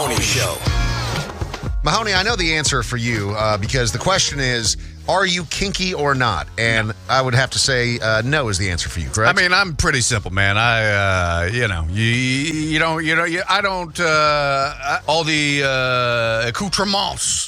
Show. Mahoney, I know the answer for you because the question is, are you kinky or not? And I would have to say no is the answer for you, correct? I mean, I'm pretty simple, man. I don't all the accoutrements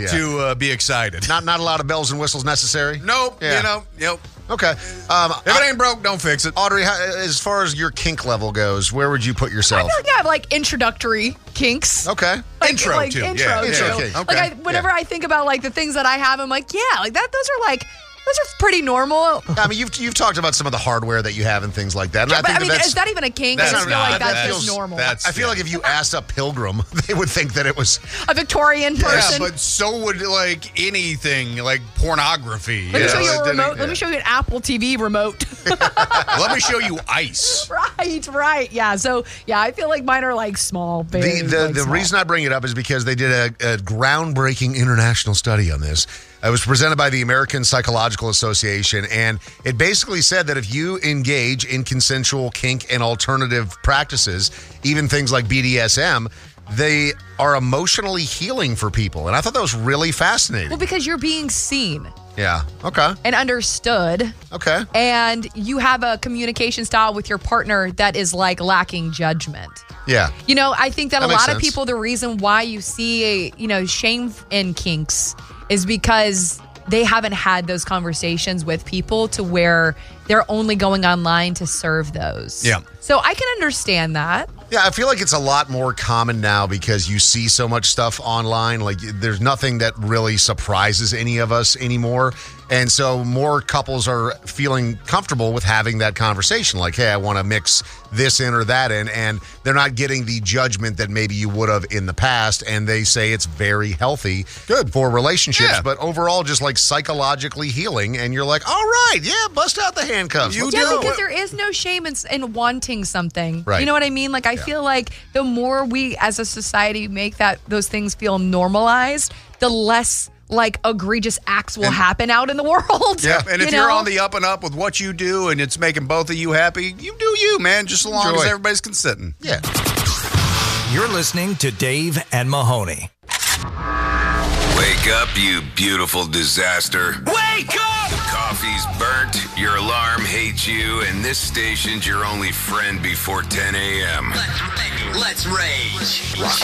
to be excited. Not a lot of bells and whistles necessary? Nope. Yeah. Nope. Okay. If it ain't broke, don't fix it. Audrey, as far as your kink level goes, where would you put I yourself? feel like I have like introductory kinks. Okay. Intro, too. Intro Yeah. too. Okay. Like whenever I think about like the things that I have, I'm like, yeah, like that. Those are pretty normal. I mean, you've talked about some of the hardware that you have and things like that. And Yeah, but I mean, that's is that even a kink? I that's just feel not- like that's that just feels- normal. I feel like if you asked a pilgrim, they would think that it was. A Victorian Yeah, person. but so would like anything, like pornography. Let me show you It a didn't- remote. Let me show you an Apple TV remote. Let me show you ice. Right. Yeah. So, yeah, I feel like mine are like small, very The small. reason I bring it up is because they did a groundbreaking international study on this. It was presented by the American Psychological Association, and it basically said that if you engage in consensual kink and alternative practices, even things like BDSM, they are emotionally healing for people. And I thought that was really fascinating. Well, because you're being seen Yeah. Okay. and understood, Okay. and you have a communication style with your partner that is like lacking judgment. Yeah. You know, I think that a That makes lot of sense. people, the reason why you see, shame in kinks is because they haven't had those conversations with people to where they're only going online to serve those. Yeah. So I can understand that. Yeah, I feel like it's a lot more common now because you see so much stuff online. Like, there's nothing that really surprises any of us anymore. And so more couples are feeling comfortable with having that conversation. Like, hey, I want to mix this in or that in. And they're not getting the judgment that maybe you would have in the past. And they say it's very healthy. Good for relationships. Yeah. But overall, just like psychologically healing. And you're like, all right, yeah, bust out the handcuffs. Let's Yeah, go. because there is no shame in wanting something. Right. You know what I mean? Like, I feel like the more we as a society make those things feel normalized, the less like egregious acts will happen out in the world. Yeah, and if you're know? on the up and up with what you do and it's making both of you happy, you do you, man, just as long Enjoy. as everybody's consenting. Yeah. You're listening to Dave and Mahoney. Wake up, you beautiful disaster. Wake up! The coffee's burnt, your alarm hates you, and this station's your only friend before 10 a.m. Let's rage.